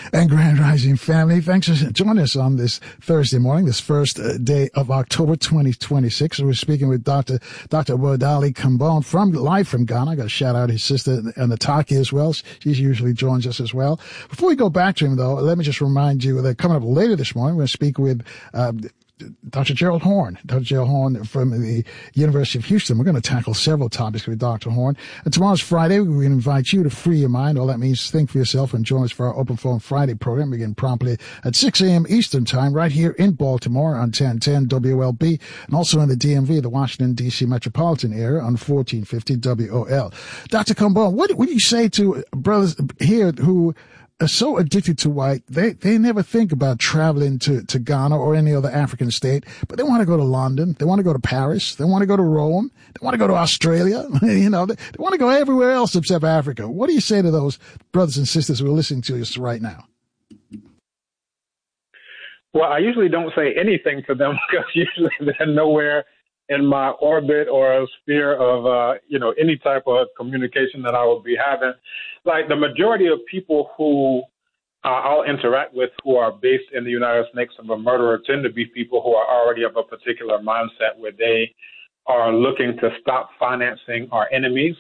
And Grand Rising family, thanks for joining us on this Thursday morning, this first day of October 2026. We're speaking with Dr. Wodali Kambon live from Ghana. I got to shout out his sister Nataki as well. She usually joins us as well. Before we go back to him, though, let me just remind you that coming up later this morning, we're going to speak with Dr. Gerald Horne. Dr. Gerald Horne from the University of Houston. We're going to tackle several topics with Dr. Horne. And tomorrow's Friday. We invite you to free your mind. All that means think for yourself and join us for our Open Phone Friday program. Begin promptly at 6 a.m. Eastern Time right here in Baltimore on 1010 WLB and also in the DMV, the Washington, D.C. metropolitan area on 1450 WOL. Dr. Kambon, what do you say to brothers here who are so addicted to white, they never think about traveling to Ghana or any other African state, but they want to go to London, they want to go to Paris, they want to go to Rome, they want to go to Australia, they want to go everywhere else except Africa. What do you say to those brothers and sisters who are listening to us right now? Well, I usually don't say anything to them because usually they're nowhere in my orbit or a sphere of, any type of communication that I would be having. Like the majority of people who I'll interact with who are based in the United States of a murderer tend to be people who are already of a particular mindset where they are looking to stop financing our enemies.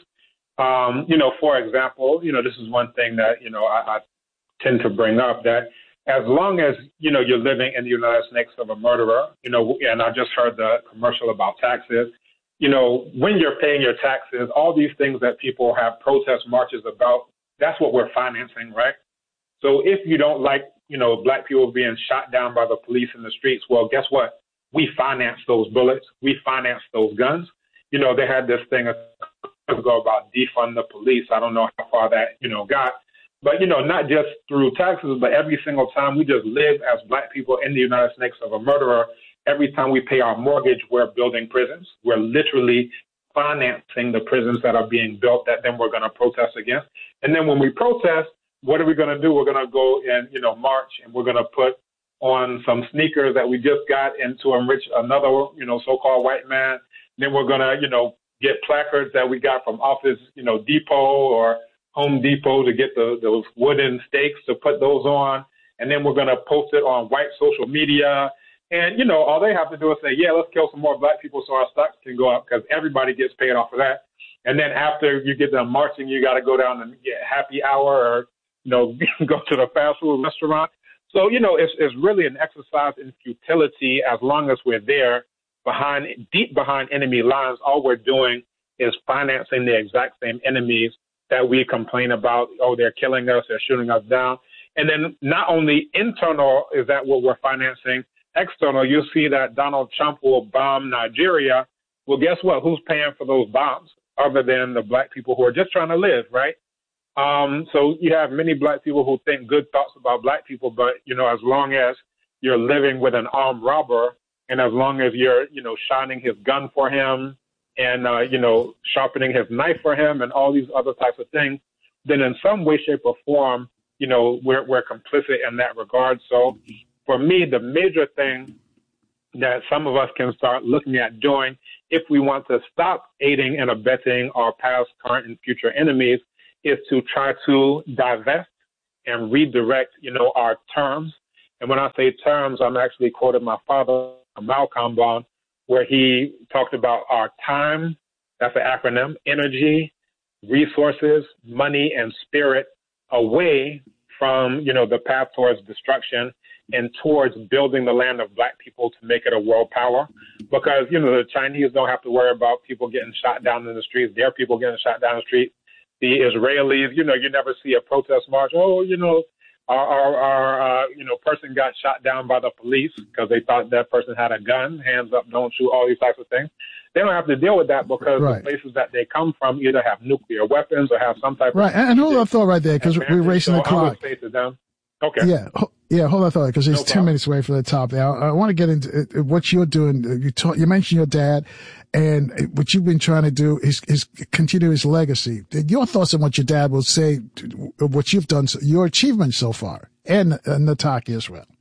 For example, this is one thing that, I tend to bring up, that as long as, you're living in the United States of a murderer, and I just heard the commercial about taxes, when you're paying your taxes, all these things that people have protest marches about, that's what we're financing, right? So if you don't like, black people being shot down by the police in the streets, well, guess what? We finance those bullets. We finance those guns. They had this thing ago about defund the police. I don't know how far that, got. But, not just through taxes, but every single time we just live as black people in the United States of a murderer, every time we pay our mortgage, we're building prisons. We're literally financing the prisons that are being built that then we're going to protest against. And then when we protest, what are we going to do? We're going to go and, march, and we're going to put on some sneakers that we just got and to enrich another, so-called white man. Then we're going to, get placards that we got from Office, Depot or Home Depot to get those wooden stakes to put those on. And then we're going to post it on white social media. And, all they have to do is say, yeah, let's kill some more black people so our stocks can go up because everybody gets paid off of that. And then after you get done marching, you got to go down and get happy hour or, go to the fast food restaurant. So, it's really an exercise in futility as long as we're there deep behind enemy lines. All we're doing is financing the exact same enemies that we complain about. Oh, they're killing us, they're shooting us down. And then not only internal is that what we're financing, external, you'll see that Donald Trump will bomb Nigeria. Well, guess what? Who's paying for those bombs other than the black people who are just trying to live, right? So you have many black people who think good thoughts about black people, but, as long as you're living with an armed robber and as long as you're, shining his gun for him and, sharpening his knife for him and all these other types of things, then in some way, shape, or form, we're complicit in that regard. So for me, the major thing that some of us can start looking at doing if we want to stop aiding and abetting our past, current, and future enemies is to try to divest and redirect, our terms. And when I say terms, I'm actually quoting my father, Malcolm Bond, where he talked about our time, that's an acronym, energy, resources, money, and spirit away from, the path towards destruction and towards building the land of black people to make it a world power. Because, the Chinese don't have to worry about people getting shot down in the streets. Their people getting shot down the street. The Israelis, you never see a protest march. Oh, our person got shot down by the police because they thought that person had a gun. Hands up, don't shoot, all these types of things. They don't have to deal with that because the places that they come from either have nuclear weapons or have some type of... Right, and hold that thought right there because we're racing the clock. I would say to them, okay. Yeah, hold that thought because it's 10 minutes away from the top there. I want to get into what you're doing. You mentioned your dad, and what you've been trying to do is continue his legacy. Your thoughts on what your dad will say, what you've done, your achievements so far, and Nataki as well.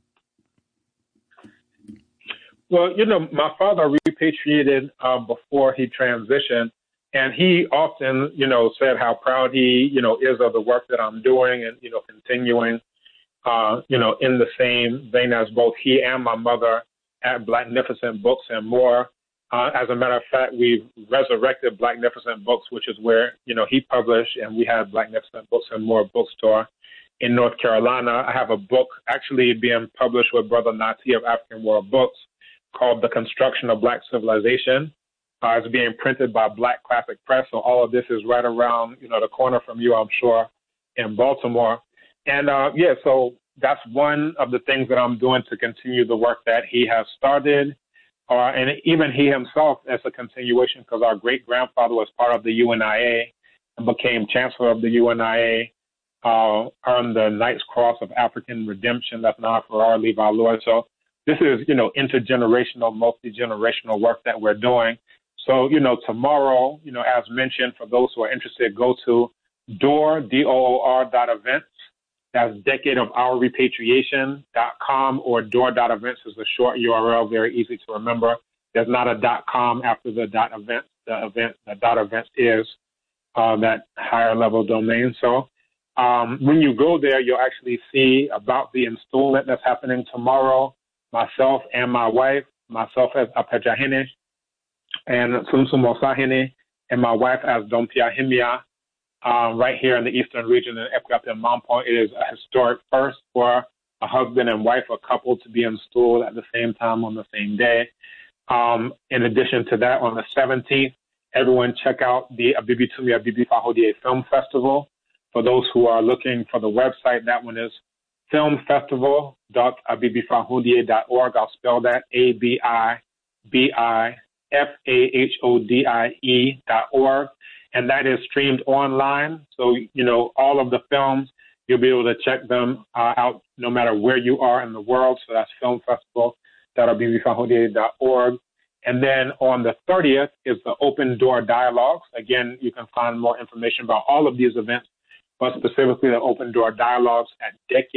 Well, my father repatriated before he transitioned, and he often, said how proud he, is of the work that I'm doing and, continuing in the same vein as both he and my mother at Blacknificent Books and More. As a matter of fact, we've resurrected Blacknificent Books, which is where, he published, and we have Blacknificent Books and More bookstore in North Carolina. I have a book actually being published with Brother Nati of African World Books called The Construction of Black Civilization. It's being printed by Black Classic Press, so all of this is right around, the corner from you, I'm sure, in Baltimore. And, so that's one of the things that I'm doing to continue the work that he has started. And even he himself as a continuation, because our great-grandfather was part of the UNIA and became chancellor of the UNIA, earned the Knight's Cross of African Redemption. That's now for our Levi Lord. So this is, intergenerational, multi-generational work that we're doing. So, tomorrow, as mentioned, for those who are interested, go to DOOR, DOOR.events. That's decadeofourrepatriation.com, or door.events is a short URL, very easy to remember. There's not a .com after the .events. The .events is that higher level domain. So when you go there, you'll actually see about the installment that's happening tomorrow. Myself and my wife, myself as Apejahene and Sumsum Osahene, and my wife as Dompia Himia. Right here in the eastern region in Ekuapia Mampo, it is a historic first for a husband and wife, a couple, to be installed at the same time on the same day. In addition to that, on the 17th, everyone check out the Abibitumi Abibi Fahodie Film Festival. For those who are looking for the website, that one is filmfestival.abibifahodie.org. I'll spell that ABIBIFAHODIE.org. And that is streamed online. So, all of the films, you'll be able to check them out no matter where you are in the world. So that's filmfestival.abibifahodie.org. And then on the 30th is the Open Door Dialogues. Again, you can find more information about all of these events, but specifically the Open Door Dialogues at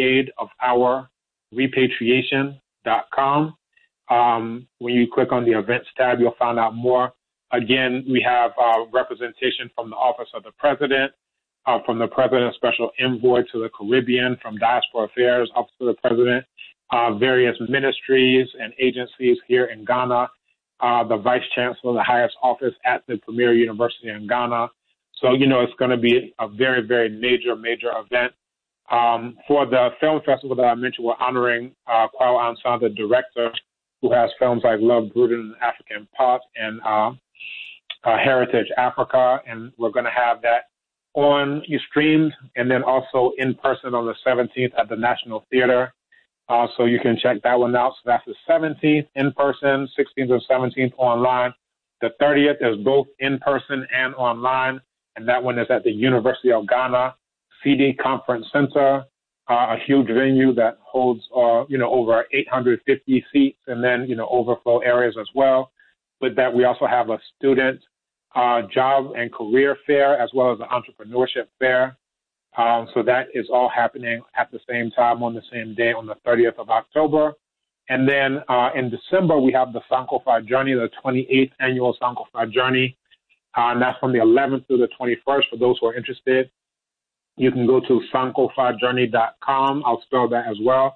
decadeofourrepatriation.com. When you click on the events tab, you'll find out more. Again, we have representation from the Office of the President, from the President's Special Envoy to the Caribbean, from Diaspora Affairs, Office of the President, various ministries and agencies here in Ghana, the Vice Chancellor, the highest office at the premier university in Ghana. So, it's going to be a very, very major event. For the film festival that I mentioned, we're honoring Kwao Ansan, the director, who has films like Love Brewed in African Pot and Heritage Africa, and we're going to have that streamed and then also in person on the 17th at the National Theater. So you can check that one out. So that's the 17th in person, 16th and 17th online. The 30th is both in person and online, and that one is at the University of Ghana CD Conference Center, a huge venue that holds over 850 seats, and then overflow areas as well. With that, we also have a student job and career fair as well as an entrepreneurship fair. So that is all happening at the same time on the same day on the 30th of October. And then in December, we have the Sankofa Journey, the 28th annual Sankofa Journey. And that's from the 11th through the 21st for those who are interested. You can go to sankofajourney.com. I'll spell that as well.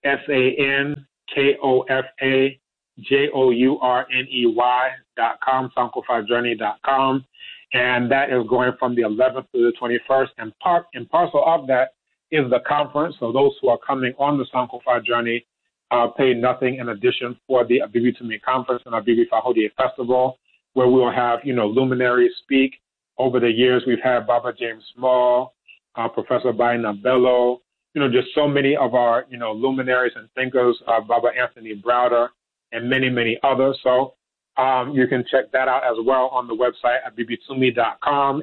SANKOFAJOURNEY.com, sankofajourney.com. And that is going from the 11th to the 21st. And part and parcel of that is the conference. So those who are coming on the Sankofa Journey pay nothing in addition for the Abibitumi Conference and Abibi Fahodie Festival, where we will have, luminaries speak. Over the years, we've had Baba James Small, Professor Baina Bello, just so many of our, luminaries and thinkers, Baba Anthony Browder, and many, many others. So you can check that out as well on the website at abibitumi.com,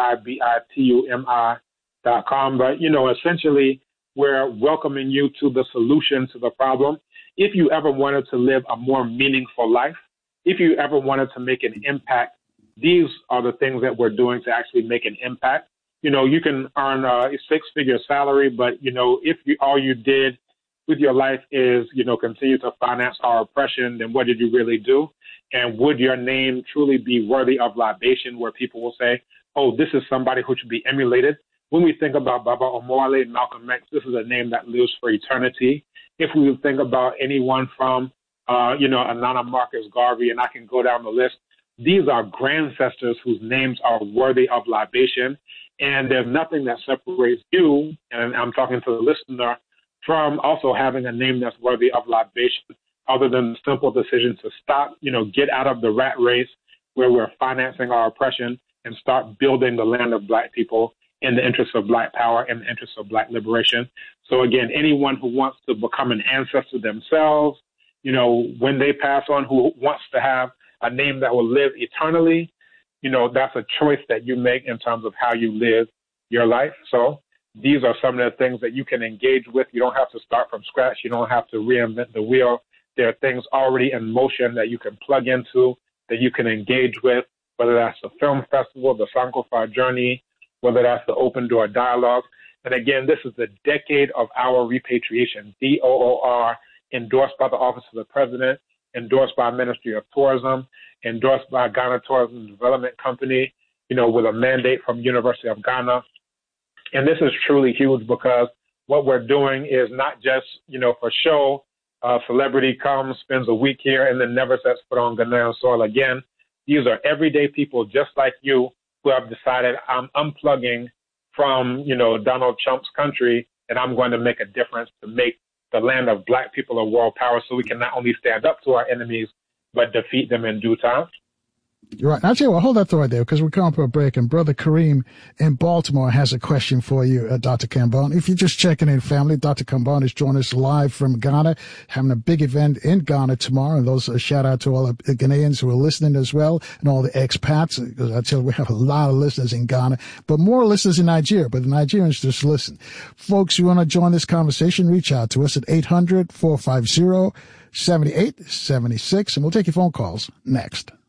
ABIBITUMI.com. But, essentially, we're welcoming you to the solution to the problem. If you ever wanted to live a more meaningful life, if you ever wanted to make an impact, these are the things that we're doing to actually make an impact. You can earn a six-figure salary, but, if all you did with your life is, continue to finance our oppression, then what did you really do? And would your name truly be worthy of libation, where people will say, oh, this is somebody who should be emulated? when we think about Baba Omowale, Malcolm X, this is a name that lives for eternity. If we think about anyone from, Anana Marcus Garvey, and I can go down the list, these are grandsesters whose names are worthy of libation. And there's nothing that separates you, and I'm talking to the listener, from also having a name that's worthy of libation, other than the simple decision to stop, get out of the rat race where we're financing our oppression and start building the land of Black people in the interest of Black power and the interest of Black liberation. So again, anyone who wants to become an ancestor themselves, when they pass on, who wants to have a name that will live eternally, that's a choice that you make in terms of how you live your life. So these are some of the things that you can engage with. You don't have to start from scratch. You don't have to reinvent the wheel. There are things already in motion that you can plug into, that you can engage with, whether that's the film festival, the Sankofa Journey, whether that's the Open Door Dialogue. And again, this is the decade of our repatriation, DOOR, endorsed by the Office of the President, endorsed by Ministry of Tourism, endorsed by Ghana Tourism Development Company, with a mandate from University of Ghana. And this is truly huge because what we're doing is not just, for show. A celebrity comes, spends a week here, and then never sets foot on Ghanaian soil again. These are everyday people just like you who have decided I'm unplugging from, Donald Trump's country, and I'm going to make a difference to make the land of Black people a world power so we can not only stand up to our enemies, but defeat them in due time. You're right. I'll tell you what, hold that thought there because we're coming up for a break. And Brother Kareem in Baltimore has a question for you, Dr. Kambon. If you're just checking in, family, Dr. Kambon is joining us live from Ghana, having a big event in Ghana tomorrow. And those shout out to all the Ghanaians who are listening as well and all the expats. Because I tell you, we have a lot of listeners in Ghana, but more listeners in Nigeria. But the Nigerians just listen. Folks, you want to join this conversation, reach out to us at 800-450-7876, and we'll take your phone calls next.